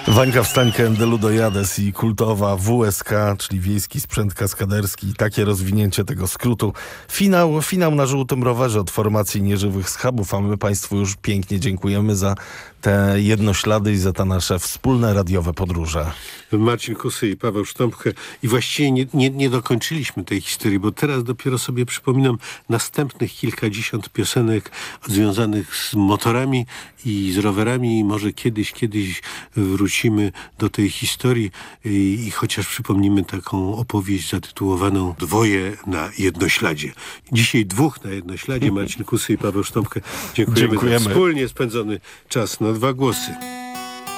Wańka Wstańka Endeludo Jades i kultowa WSK, czyli Wiejski Sprzęt Kaskaderski. Takie rozwinięcie tego skrótu. Finał na żółtym rowerze od formacji Nieżywych Schabów, a my Państwu już pięknie dziękujemy za te jednoślady i za te nasze wspólne radiowe podróże. Marcin Kusy i Paweł Sztąpkę. I właściwie nie dokończyliśmy tej historii, bo teraz dopiero sobie przypominam następnych kilkadziesiąt piosenek związanych z motorami i z rowerami. I może kiedyś wrócimy do tej historii i chociaż przypomnimy taką opowieść zatytułowaną Dwoje na jednośladzie. Dzisiaj dwóch na jednośladzie. Marcin Kusy i Paweł Sztąpkę. Dziękujemy za wspólnie spędzony czas na dwa głosy.